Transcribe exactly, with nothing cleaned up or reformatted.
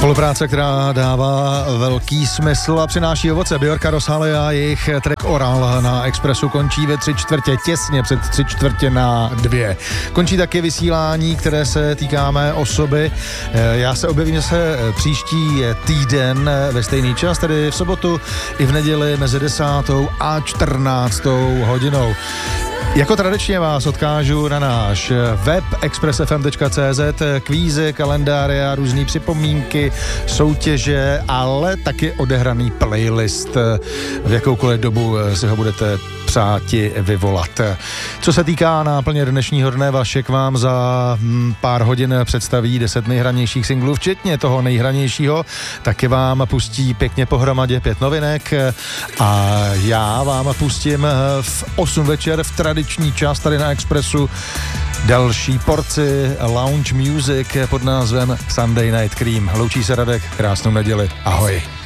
Spolupráce, která dává velký smysl a přináší ovoce. Bjorka Rosalia a jejich track Oral na Expressu končí ve tři čtvrtě, těsně před tři čtvrtě na dvě. Končí taky vysílání, které se týká mé osoby. Já se objevím zase příští týden ve stejný čas, tedy v sobotu i v neděli mezi desátou a čtrnáctou hodinou. Jako tradičně vás odkážu na náš web express f m tečka c z, kvízy, kalendáře a různý připomínky, soutěže, ale taky odehraný playlist. V jakoukoliv dobu si ho budete přáti vyvolat. Co se týká náplně dnešního dne, Vašek vám za pár hodin představí deset nejhranějších singlů, včetně toho nejhranějšího, taky vám pustí pěkně pohromadě pět novinek a já vám pustím v osm večer v tradiční čas tady na Expressu další porci lounge music pod názvem Sunday Night Cream. Loučí se Radek, krásnou neděli, ahoj.